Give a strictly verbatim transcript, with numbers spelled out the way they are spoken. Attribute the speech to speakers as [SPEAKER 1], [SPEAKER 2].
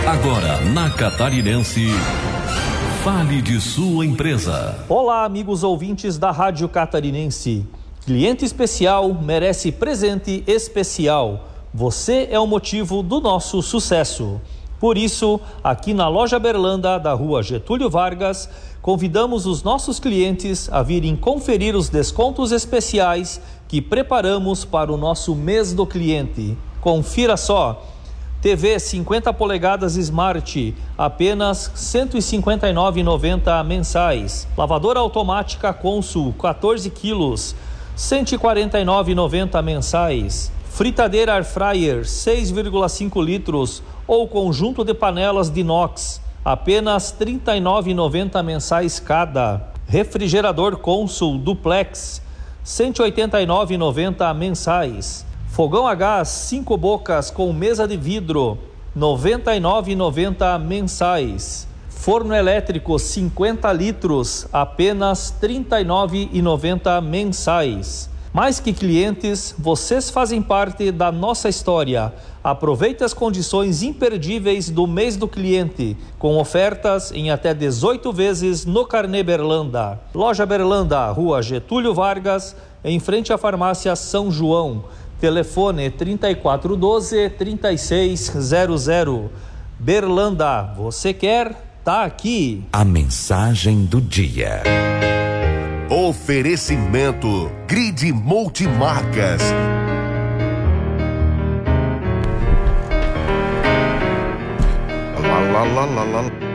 [SPEAKER 1] Agora, na Catarinense, fale de sua empresa.
[SPEAKER 2] Olá, amigos ouvintes da Rádio Catarinense. Cliente especial merece presente especial. Você é o motivo do nosso sucesso. Por isso, aqui na Loja Berlanda, da rua Getúlio Vargas, convidamos os nossos clientes a virem conferir os descontos especiais que preparamos para o nosso mês do cliente. Confira só. T V cinquenta polegadas Smart, apenas cento e cinquenta e nove reais e noventa centavos mensais. Lavadora automática Consul, quatorze quilos, cento e quarenta e nove reais e noventa centavos mensais. Fritadeira Air Fryer, seis vírgula cinco litros, ou conjunto de panelas de inox, apenas trinta e nove reais e noventa centavos mensais cada. Refrigerador Consul Duplex, cento e oitenta e nove reais e noventa centavos mensais. Fogão a gás cinco bocas com mesa de vidro, noventa e nove reais e noventa centavos mensais. Forno elétrico cinquenta litros, apenas trinta e nove reais e noventa centavos mensais. Mais que clientes, vocês fazem parte da nossa história. Aproveite as condições imperdíveis do mês do cliente, com ofertas em até dezoito vezes no Carnê Berlanda. Loja Berlanda, rua Getúlio Vargas, em frente à farmácia São João. Telefone trinta e quatro doze, trinta e seis zero zero. Berlanda, você quer? Tá aqui.
[SPEAKER 1] A mensagem do dia.
[SPEAKER 3] Oferecimento Grid Multimarcas. Lá, lá, lá, lá, lá.